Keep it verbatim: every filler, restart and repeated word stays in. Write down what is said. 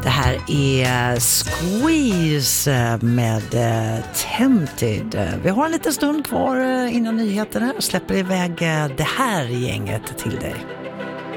Det här är Squeeze med Tempted. Vi har en liten stund kvar innan nyheterna och släpper iväg det här gänget till dig.